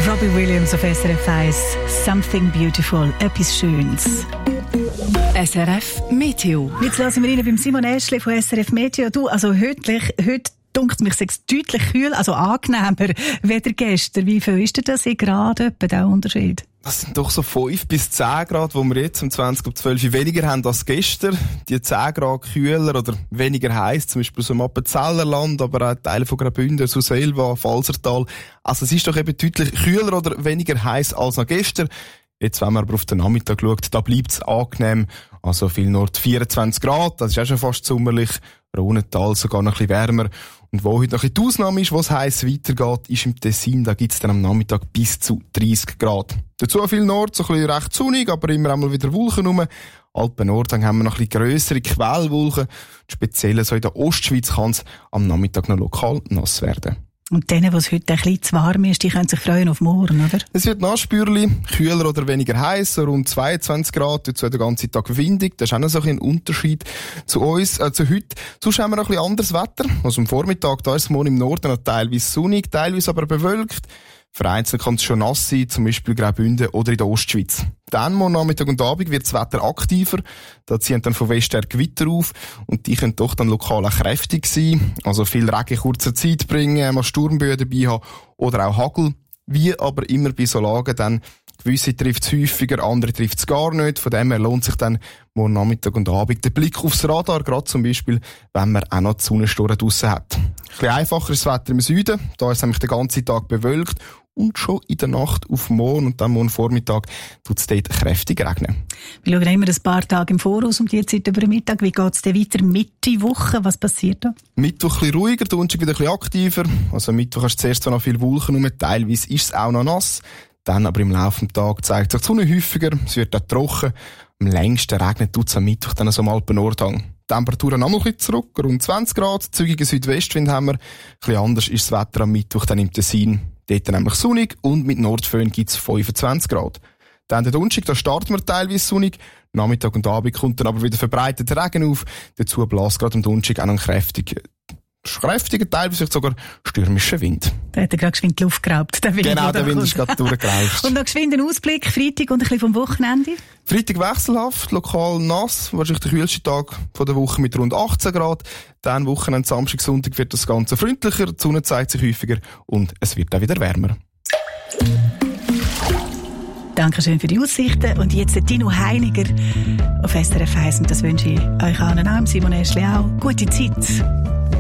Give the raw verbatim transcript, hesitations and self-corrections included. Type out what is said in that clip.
Robbie Williams auf S R F eins. Something Beautiful, etwas Schönes. S R F Meteo. Jetzt lassen wir rein beim Simon Eschli von S R F Meteo. Du, also heute, heute dunkt mich es deutlich kühl, also angenehmer weder gestern. Wie viel ist denn das in Grad, etwa der Unterschied? Das sind doch so fünf bis zehn Grad, wo wir jetzt um zwanzig ab zwölf weniger haben als gestern. Die zehn Grad kühler oder weniger heiß, zum Beispiel so im Appenzellerland, aber auch Teile von Graubünden, Suselva, Falsertal. Also es ist doch eben deutlich kühler oder weniger heiß als noch gestern. Jetzt, wenn man aber auf den Nachmittag schaut, da bleibt es angenehm. Also viel Nord vierundzwanzig Grad, das ist auch schon fast sommerlich. Rhonental sogar noch ein bisschen wärmer. Und wo heute noch ein bisschen die Ausnahme ist, wo es heiß weitergeht, ist im Tessin. Da gibt es dann am Nachmittag bis zu dreißig Grad. Dazu viel Nord, so ein bisschen recht sonnig, aber immer einmal wieder Wolken rum. Alpen-Nord, dann haben wir noch ein bisschen grössere Quellwolken. Speziell so in der Ostschweiz kann es am Nachmittag noch lokal nass werden. Und denen, was heute ein bisschen zu warm ist, die können sich freuen auf morgen, oder? Es wird nachspürlich, kühler oder weniger heiß, rund zweiundzwanzig Grad, dazu den ganzen Tag windig. Das ist auch noch so ein Unterschied zu uns, äh, zu heute. Sonst haben wir noch ein bisschen anderes Wetter. Also am Vormittag, da ist es morgen im Norden noch teilweise sonnig, teilweise aber bewölkt. Vereinzelt kann es schon nass sein, zum Beispiel Graubünden oder in der Ostschweiz. Dann, morgen Nachmittag und Abend, wird das Wetter aktiver. Da ziehen dann von West her Gewitter auf und die können doch dann lokal auch kräftig sein. Also viel Regen in kurzer Zeit bringen, mal Sturmböen dabei haben oder auch Hagel. Wie aber immer bei so Lagen dann, gewisse trifft es häufiger, andere trifft es gar nicht. Von dem her lohnt sich dann morgen Nachmittag und Abend der Blick aufs Radar, gerade zum Beispiel, wenn man auch noch die Sonnensturm draussen hat. Ein bisschen einfacher ist das Wetter im Süden. Da ist es nämlich den ganzen Tag bewölkt. Und schon in der Nacht auf morgen und dann morgen Vormittag tut es dort kräftig regnen. Wir schauen immer ein paar Tage im Voraus um die Zeit über den Mittag. Wie geht es denn weiter Mitte Woche? Was passiert da? Mittwoch ein bisschen ruhiger, Donnerstag wieder ein bisschen aktiver. Also Mittwoch hast du zuerst noch viel Wolken rum, teilweise ist es auch noch nass. Dann aber im Laufe des Tages zeigt sich die Sonne häufiger, es wird auch trocken. Am längsten regnet es am Mittwoch dann so am Alpen-Nordhang. Die Temperaturen noch mal ein bisschen zurück, rund zwanzig Grad, zügigen Südwestwind haben wir. Ein bisschen anders ist das Wetter am Mittwoch dann im Tessin. Dort nämlich sonnig und mit Nordföhn gibt es fünfundzwanzig Grad. Dann der Donnerstag, da starten wir teilweise sonnig. Nachmittag und Abend kommt dann aber wieder verbreitet Regen auf. Dazu bläst gerade am Donnerstag auch noch ein kräftiger, kräftiger, teilweise sogar stürmischer Wind. Da hat er gerade geschwind die Luft geraubt. Der Wind, genau, der Wind kommt. Ist gerade durchgeraubt. Und noch geschwind einen Ausblick, Freitag und ein bisschen vom Wochenende? Freitag wechselhaft, lokal nass, wahrscheinlich der kühlste Tag von der Woche mit rund achtzehn Grad. Dann Wochenende, Samstag, Sonntag wird das Ganze freundlicher, die Sonne zeigt sich häufiger und es wird auch wieder wärmer. Dankeschön für die Aussichten. Und jetzt der Dino Heiniger auf S R F eins. Und das wünsche ich euch allen auch, Simon Eschli auch. Gute Zeit.